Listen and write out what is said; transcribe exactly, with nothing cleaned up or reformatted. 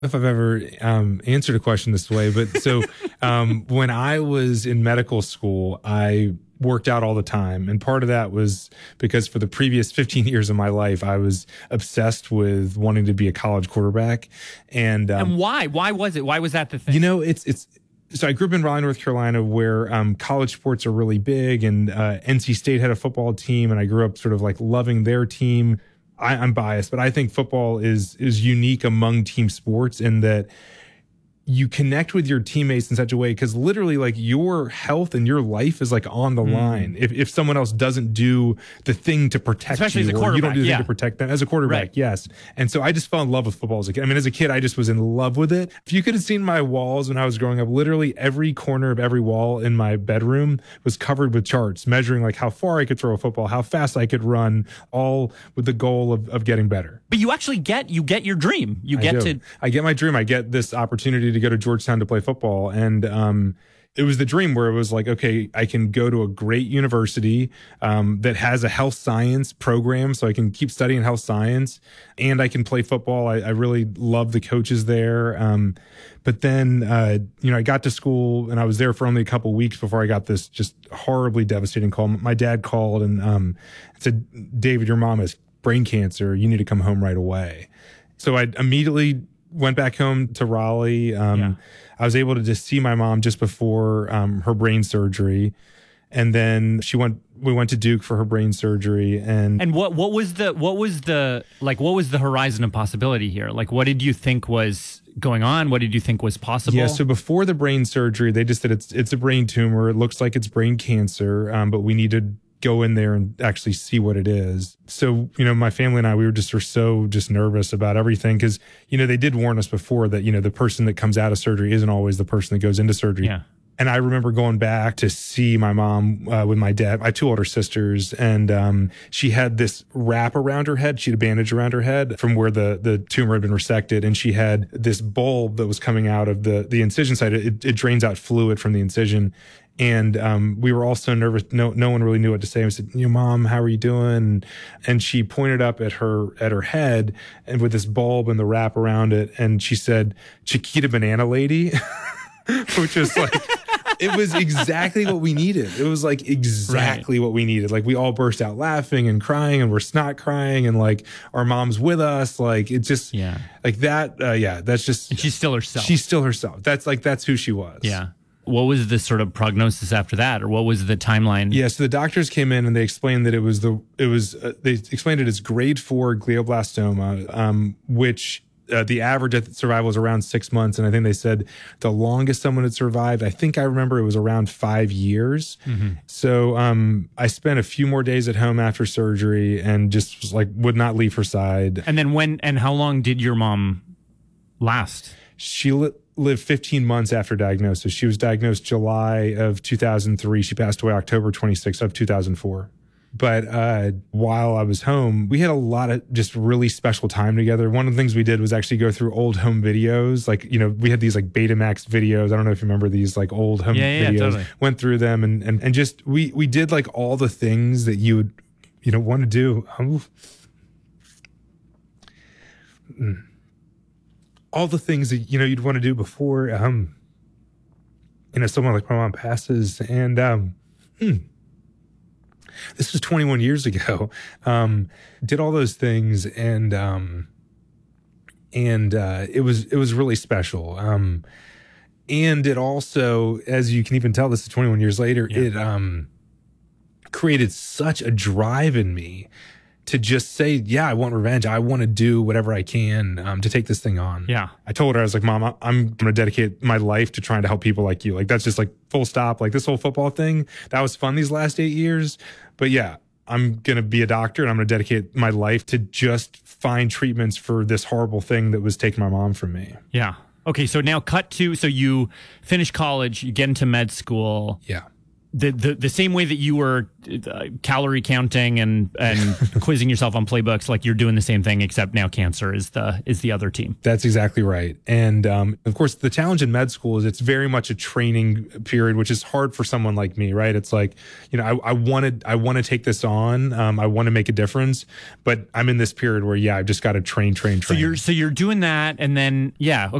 If I've ever um, answered a question this way, but so um, when I was in medical school, I worked out all the time. And part of that was because for the previous fifteen years of my life, I was obsessed with wanting to be a college quarterback. And, um, and why? Why was it? Why was that the thing? You know, it's, it's, so I grew up in Raleigh, North Carolina, where um, college sports are really big, and uh, N C State had a football team, and I grew up sort of like loving their team. I, I'm biased, but I think football is is unique among team sports in that you connect with your teammates in such a way, because literally like your health and your life is like on the mm. line. If if someone else doesn't do the thing to protect Especially you, as a or you don't do the yeah. thing to protect them as a quarterback, right. yes. And so I just fell in love with football as a kid. I mean, as a kid, I just was in love with it. If you could have seen my walls when I was growing up, literally every corner of every wall in my bedroom was covered with charts measuring like how far I could throw a football, how fast I could run, all with the goal of, of getting better. But you actually get you get your dream. You get I do. to I get my dream. I get this opportunity to go to Georgetown to play football. And um, it was the dream where it was like, okay, I can go to a great university um, that has a health science program, so I can keep studying health science, and I can play football. I, I really love the coaches there. Um, but then, uh, you know, I got to school and I was there for only a couple of weeks before I got this just horribly devastating call. My dad called and um, said, David, your mom has brain cancer. You need to come home right away. So I immediately went back home to Raleigh. Um, yeah. I was able to just see my mom just before um, her brain surgery. And then she went, we went to Duke for her brain surgery. And and what, what was the, what was the, like, what was the horizon of possibility here? Like, what did you think was going on? What did you think was possible? Yeah. So before the brain surgery, they just said it's, it's a brain tumor. It looks like it's brain cancer, um, but we need to go in there and actually see what it is. So, you know, my family and I, we were just were so just nervous about everything, because, you know, they did warn us before that, you know, the person that comes out of surgery isn't always the person that goes into surgery. Yeah. And I remember going back to see my mom uh, with my dad. I have two older sisters, and um, she had this wrap around her head. She had a bandage around her head from where the, the tumor had been resected. And she had this bulb that was coming out of the, the incision site. It, it drains out fluid from the incision. And um, we were all so nervous. No, no one really knew what to say. I said, "You know, Mom, how are you doing?" And she pointed up at her at her head, and with this bulb and the wrap around it, and she said, "Chiquita Banana Lady," which was like, it was exactly what we needed. It was like exactly right. what we needed. Like we all burst out laughing and crying, and we're snot crying, and like our mom's with us. Like it just, yeah, like that. Uh, yeah, that's just. And she's still herself. She's still herself. That's like that's who she was. Yeah. What was the sort of prognosis after that, or what was the timeline? Yeah, so the doctors came in and they explained that it was the it was uh, they explained it as grade four glioblastoma, um, which uh, the average death survival was around six months, and I think they said the longest someone had survived, I think I remember it was around five years. Mm-hmm. So um, I spent a few more days at home after surgery and just was like would not leave her side. And then when and how long did your mom last? She li- lived fifteen months after diagnosis. She was diagnosed July of two thousand three. She passed away October twenty-sixth of two thousand four. But uh, while I was home, we had a lot of just really special time together. One of the things we did was actually go through old home videos. Like, you know, we had these like Betamax videos. I don't know if you remember these like old home yeah, yeah, videos. Totally. Went through them and, and, and just, we, we did like all the things that you would, you know, want to do. Um, all the things that, you know, you'd want to do before, um, you know, someone like my mom passes. And um, hmm, this was twenty-one years ago. Um, did all those things, and um, and uh, it was it was really special. Um, and it also, as you can even tell, this is twenty-one years later. Yeah. It um, created such a drive in me to just say, yeah, I want revenge. I want to do whatever I can um, to take this thing on. Yeah. I told her, I was like, Mom, I'm going to dedicate my life to trying to help people like you. Like, that's just like full stop. Like this whole football thing, that was fun these last eight years. But yeah, I'm going to be a doctor, and I'm going to dedicate my life to just find treatments for this horrible thing that was taking my mom from me. Yeah. Okay. So now cut to, so you finish college, you get into med school. Yeah. the, the the same way that you were uh, calorie counting and and quizzing yourself on playbooks, like you're doing the same thing, except now cancer is the is the other team. That's exactly right. And um, of course, the challenge in med school is it's very much a training period, which is hard for someone like me, right? It's like, you know, I, I wanted I want to take this on, um, I want to make a difference, but I'm in this period where yeah, I've just got to train, train, train. So you're so you're doing that, and then yeah.